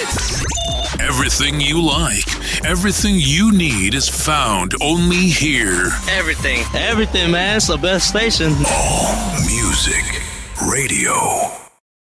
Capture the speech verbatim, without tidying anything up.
Everything you like, everything you need is found only here. Everything. Everything, man. It's the best station. All Music Radio.